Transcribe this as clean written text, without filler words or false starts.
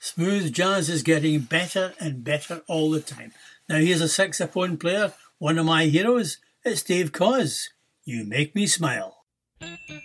Smooth jazz is getting better and better all the time. Now here's a saxophone player, one of my heroes. It's Dave Koz. You Make Me Smile.